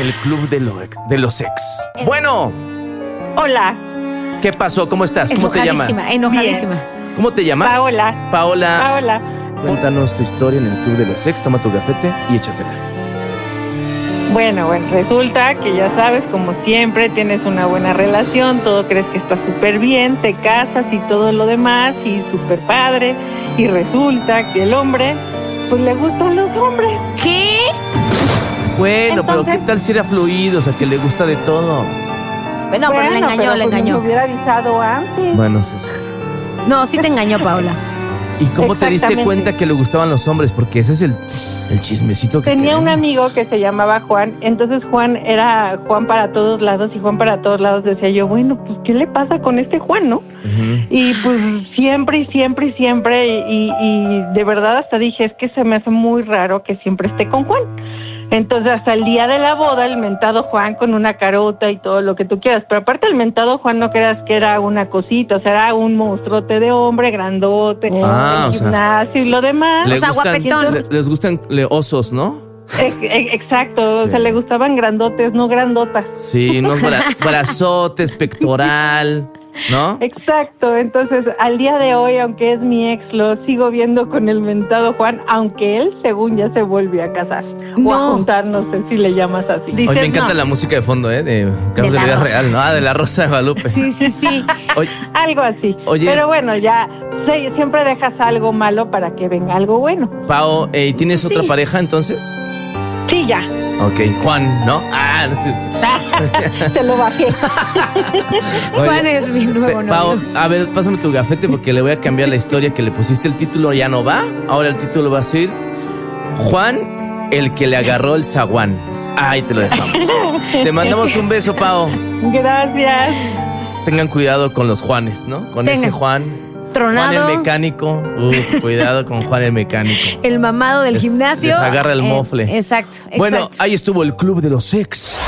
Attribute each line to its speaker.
Speaker 1: el club de los ex. Bueno.
Speaker 2: Hola.
Speaker 1: ¿Qué pasó? ¿Cómo estás? ¿Cómo te llamas?
Speaker 3: Enojadísima.
Speaker 1: ¿Cómo te llamas?
Speaker 2: Paola.
Speaker 1: Paola. Cuéntanos tu historia en el club de los ex. Toma tu gafete y échatela.
Speaker 2: Bueno, resulta que ya sabes, como siempre, tienes una buena relación, todo crees que está súper bien, te casas y todo lo demás, y súper padre, y resulta que el hombre, pues le gustan los hombres.
Speaker 3: ¿Qué?
Speaker 1: Bueno, pero ¿qué tal si era fluido? O sea, que le gusta de todo.
Speaker 3: Bueno, pero le engañó.
Speaker 2: Pues me hubiera avisado antes.
Speaker 1: Bueno, sí.
Speaker 3: No, sí te engañó, Paola.
Speaker 1: ¿Y cómo te diste cuenta que le gustaban los hombres? Porque ese es el chismecito que
Speaker 2: tenía
Speaker 1: queremos.
Speaker 2: un amigo que se llamaba Juan, entonces Juan era Juan para todos lados, y Juan para todos lados decía yo, bueno, pues ¿qué le pasa con este Juan, no? Uh-huh. Y pues siempre, y de verdad hasta dije, es que se me hace muy raro que siempre esté con Juan. Entonces hasta el día de la boda, el mentado Juan con una carota y todo lo que tú quieras, pero aparte el mentado Juan no creas que era una cosita, o sea, era un monstruote de hombre, grandote, gimnasio y lo demás.
Speaker 1: Les gustan osos, ¿no?
Speaker 2: Exacto, o sea, le gustaban grandotes, no grandotas.
Speaker 1: Sí, unos brazotes, pectoral, ¿no?
Speaker 2: Exacto, entonces al día de hoy, aunque es mi ex, lo sigo viendo con el mentado Juan, aunque él, según ya se volvió a casar. O a juntar, no sé si le llamas así.
Speaker 1: Hoy me encanta la música de fondo, de casos de vida real, ¿no? De la Rosa de Guadalupe.
Speaker 3: Sí.
Speaker 2: Algo así. Oye, pero bueno, ya siempre dejas algo malo para que venga algo bueno.
Speaker 1: Pao, ¿tienes otra pareja entonces?
Speaker 2: Sí, ya.
Speaker 1: Ok, Juan, ¿no?
Speaker 2: Te lo bajé.
Speaker 3: Juan es mi nuevo novio.
Speaker 1: Pao, a ver, pásame tu gafete porque le voy a cambiar la historia que le pusiste. El título ya no va. Ahora el título va a ser Juan, el que le agarró el zaguán. Ahí te lo dejamos. Te mandamos un beso, Pao.
Speaker 2: Gracias.
Speaker 1: Tengan cuidado con los Juanes, ¿no? Con ese Juan.
Speaker 3: Tronado.
Speaker 1: Juan el mecánico. Cuidado con Juan el mecánico.
Speaker 3: El mamado del gimnasio.
Speaker 1: Les agarra el mofle.
Speaker 3: Exacto.
Speaker 1: Bueno, ahí estuvo el club de los ex.